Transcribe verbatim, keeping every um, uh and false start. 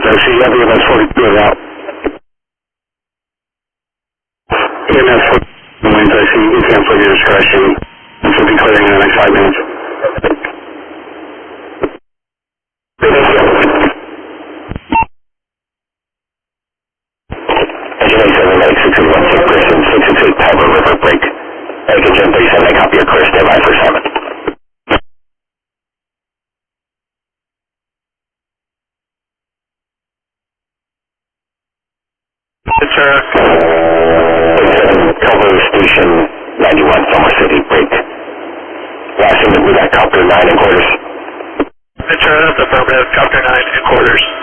Wings, I see heavy E M S forty-two is out. E M S forty-two Wings, I see you cancel your discretion. This will be clearing in the next five minutes. Engine eight seven eight six eight one six Kristen, six six eight Tiber River break. Engine thirty-seven, I copy your clear, standby for seven. Ventura. Cover station ninety-one, Summer City, break. Last thing that we got, copter nine and quarters. Ventura, that's affirmative, copter nine and quarters.